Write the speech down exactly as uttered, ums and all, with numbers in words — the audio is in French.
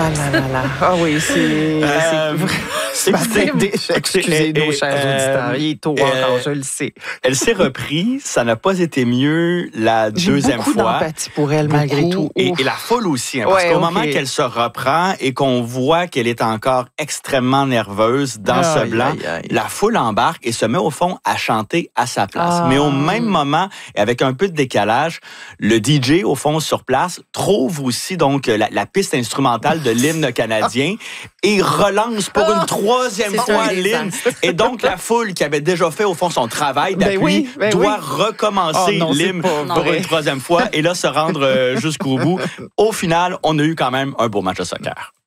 Ah là là là. Ah oui, c'est... Euh, c'est baptême d'échec. Excusez-nous, chers euh, auditeurs. Il est tôt euh, encore, je le sais. Elle s'est reprise. Ça n'a pas été mieux la J'ai deuxième beaucoup fois. d'empathie pour elle, malgré Beaucoup. tout. Et, Ouf. et la foule aussi. Hein, parce Ouais, qu'au ok. moment qu'elle se reprend et qu'on voit qu'elle est encore extrêmement nerveuse dans ce Aïe, blanc, aïe, aïe. la foule embarque et se met au fond à chanter à sa place. Ah. Mais au même moment, et avec un peu de décalage, le D J, au fond, sur place, trouve aussi donc la, la piste instrumentale de l'hymne canadien et relance pour une troisième C'est fois un l'hymne. Et donc, la foule qui avait déjà fait, au fond, son travail Ben d'appui oui, ben doit oui. recommencer Oh non, c'est l'hymne pas pour vrai. une troisième fois et là, se rendre euh, jusqu'au bout. Au final, on a eu quand même un beau match de soccer.